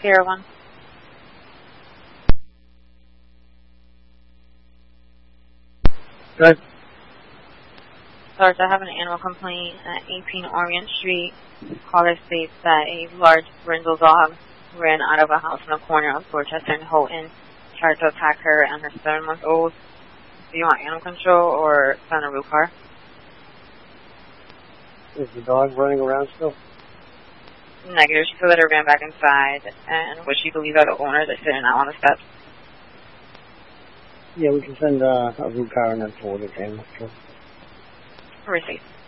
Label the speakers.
Speaker 1: Sierra 1.
Speaker 2: Good.
Speaker 1: Sarge, I have an animal complaint at 18 Orient Street. Caller states that a large brindle dog ran out of a house in the corner of Dorchester and Houghton, tried to attack her and her 7-month-old. Do you want animal control or send a root car?
Speaker 2: Is the dog running around still?
Speaker 1: Negative. She said that it ran back inside, and would she believe that the owners are sitting out on the steps?
Speaker 2: Yeah, we can send a root car and then forward it to animal control.
Speaker 1: Receipt.